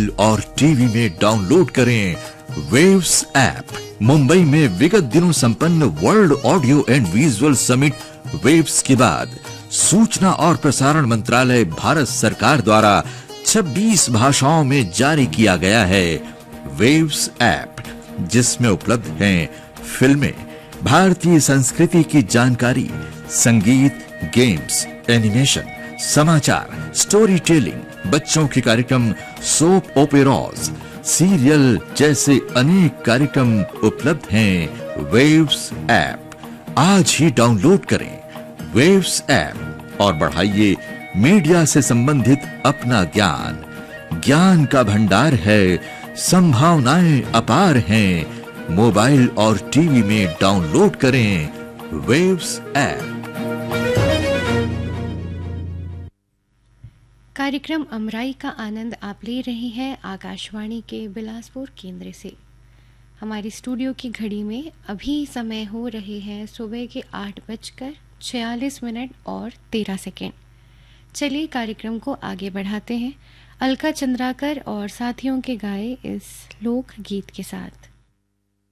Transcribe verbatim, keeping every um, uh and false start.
Mobile और TV में download करें वेव्स ऐप। मुंबई में विगत दिनों संपन्न world audio and visual summit waves के बाद सूचना और प्रसारण मंत्रालय भारत सरकार द्वारा छब्बीस भाषाओं में जारी किया गया है वेव्स ऐप, जिसमें उपलब्ध हैं फिल्में, भारतीय संस्कृति की जानकारी, संगीत, गेम्स, एनिमेशन, समाचार, स्टोरी टेलिंग, बच्चों के कार्यक्रम, सोप ओपेराज, सीरियल जैसे अनेक कार्यक्रम उपलब्ध हैं वेव्स ऐप। आज ही डाउनलोड करें वेव्स ऐप और बढ़ाइए मीडिया से संबंधित अपना ज्ञान। ज्ञान का भंडार है, संभावनाएं अपार हैं। मोबाइल और टीवी में डाउनलोड करें वेव्स ऐप। कार्यक्रम अमराई का आनंद आप ले रहे हैं आकाशवाणी के बिलासपुर केंद्र से। हमारी स्टूडियो की घड़ी में अभी समय हो रहे हैं सुबह के आठ बजकर छियालीस मिनट और तेरह सेकेंड। चलिए कार्यक्रम को आगे बढ़ाते हैं अलका चंद्राकर और साथियों के गाए इस लोक गीत के साथ।